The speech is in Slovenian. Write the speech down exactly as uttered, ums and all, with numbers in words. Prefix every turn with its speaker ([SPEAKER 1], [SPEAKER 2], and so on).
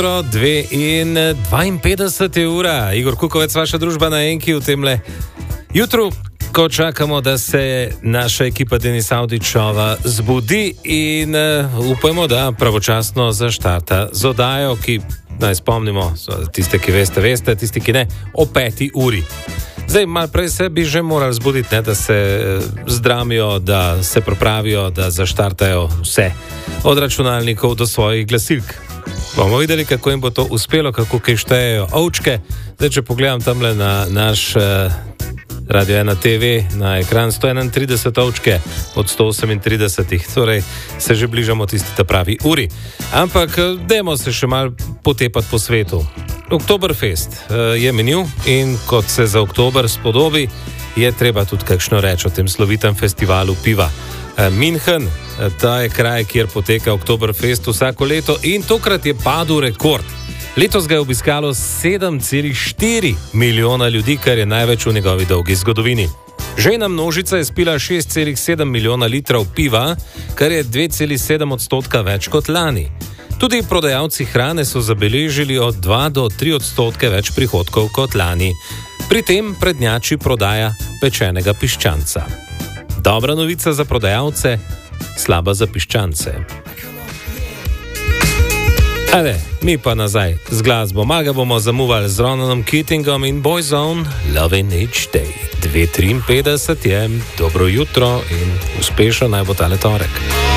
[SPEAKER 1] dve in dvainpetdeset ura. Igor Kukovec, vaša družba na Enki v temle jutru, ko čakamo, da se naša ekipa Denis Avdićova zbudi in uh, upajmo, da pravočasno zaštarta z oddajo, ki, naj spomnimo, tiste, ki veste, veste, tisti, ki ne, o peti uri. Zdaj, malo prej se bi že morali zbuditi, ne, da se zdramijo, da se pripravijo, da zaštartajo vse, od računalnikov do svojih glasilk. Bomo videli, kako jim bo to uspelo, kako kaj štejejo ovčke. Zdaj, če pogledam tamle na naš eh, Radio ena te ve, na ekran sto enaintrideset ovčke od sto osemintrideset, torej se že bližamo tisti ta pravi uri. Ampak dajmo se še malo potepati po svetu. Oktoberfest eh, je minil in kot se za oktober spodobi, je treba tudi kakšno reči o tem slovitem festivalu piva. Eh, München, eh, ta je kraj, kjer poteka Oktoberfest vsako leto in tokrat je padel rekord. Letos ga je obiskalo sedem celih štiri milijona ljudi, kar je največ v njegovi dolgi zgodovini. Žejna množica je spila šest celih sedem milijona litrov piva, kar je dve celih sedem odstotka več kot lani. Tudi prodajalci hrane so zabeležili od dva do tri odstotke več prihodkov kot lani. Pri tem prednjači prodaja pečenega piščanca. Dobra novica za prodajalce, slaba za piščance. Ajde, mi pa nazaj z glasbo. Maga bomo zamuvali z Ronanom Keatingom in Boyzone, Loving Each Day. dve triinpetdeset je, dobro jutro in uspešno naj bo tale torek.